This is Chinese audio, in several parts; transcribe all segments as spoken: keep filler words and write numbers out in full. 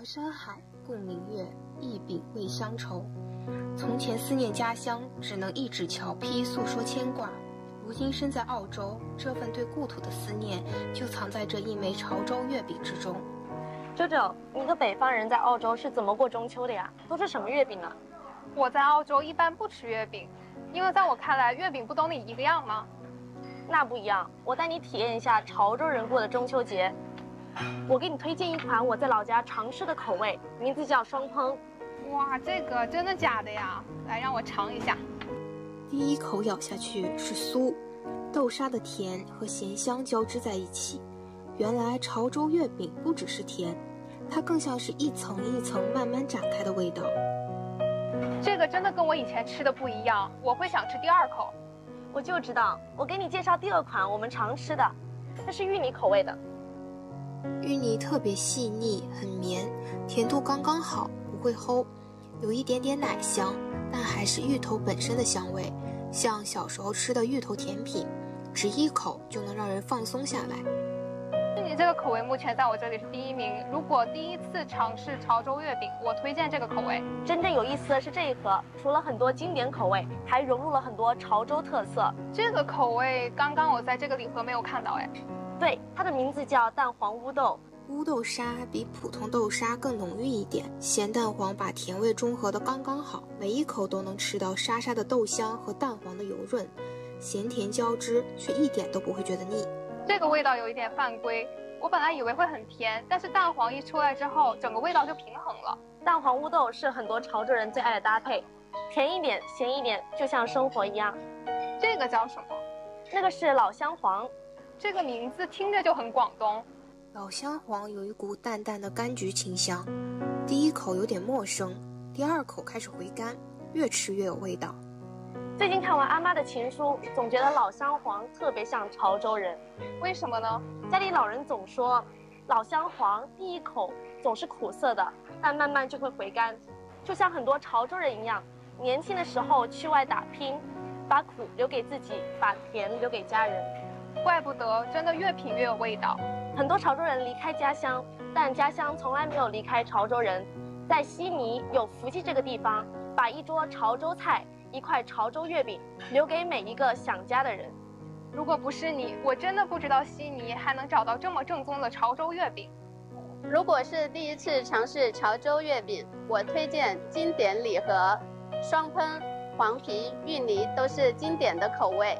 山海，共明月，一饼未乡愁。从前思念家乡，只能一纸桥批诉说牵挂。如今身在澳洲，这份对故土的思念，就藏在这一枚潮州月饼之中。 周周，你一个北方人在澳洲是怎么过中秋的呀？都吃什么月饼啊？ 我在澳洲一般不吃月饼，因为在我看来，月饼不都你一个样吗？ 那不一样，我带你体验一下潮州人过的中秋节。我给你推荐一款我在老家常吃的口味，名字叫双烹。 哇，这个真的假的呀？来，让我尝一下。 第一口咬下去是酥，豆沙的甜和咸香交织在一起。原来潮州月饼不只是甜，它更像是一层一层慢慢展开的味道。 这个真的跟我以前吃的不一样，我会想吃第二口。 我就知道，我给你介绍第二款我们常吃的，它是芋泥口味的。 芋泥特别细腻，很绵，甜度刚刚好，不会齁，有一点点奶香，但还是芋头本身的香味，像小时候吃的芋头甜品，只一口就能让人放松下来。 芋泥这个口味目前在我这里是第一名，如果第一次尝试潮州月饼，我推荐这个口味。 真正有意思的是这一盒，除了很多经典口味，还融入了很多潮州特色。 这个口味刚刚我在这个礼盒没有看到哎。 对，它的名字叫蛋黄乌豆。 乌豆沙比普通豆沙更浓郁一点，咸蛋黄把甜味中和得刚刚好，每一口都能吃到沙沙的豆香和蛋黄的油润，咸甜交织，却一点都不会觉得腻。 这个味道有一点犯规，我本来以为会很甜，但是蛋黄一出来之后，整个味道就平衡了。 蛋黄乌豆是很多潮州人最爱的搭配，甜一点，咸一点，就像生活一样。 这个叫什么？ 那个是老香黄。 这个名字听着就很广东。 老香黄有一股淡淡的柑橘清香，第一口有点陌生，第二口开始回甘，越吃越有味道。 最近看完阿妈的情书，总觉得老香黄特别像潮州人。 为什么呢？ 家里老人总说，老香黄第一口总是苦涩的，但慢慢就会回甘，就像很多潮州人一样，年轻的时候去外打拼，把苦留给自己，把甜留给家人。 怪不得真的越品越有味道。 很多潮州人离开家乡，但家乡从来没有离开潮州人。在悉尼有福记这个地方，把一桌潮州菜，一块潮州月饼留给每一个想家的人。 如果不是你，我真的不知道悉尼还能找到这么正宗的潮州月饼。 如果是第一次尝试潮州月饼，我推荐经典礼盒，双烹、黄皮、芋泥都是经典的口味。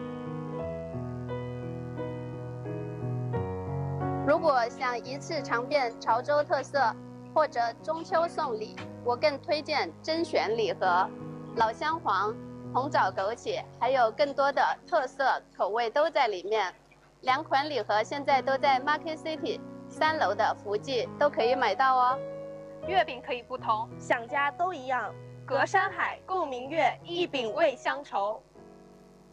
如果想一次尝遍潮州特色，或者中秋送礼，我更推荐甄选礼盒，老香黄、红枣枸杞，还有更多的特色口味都在里面。两款礼盒现在都在 Market City 三楼的福记都可以买到哦。 月饼可以不同， 想家都一样， 隔山海，共明月，一饼为乡愁。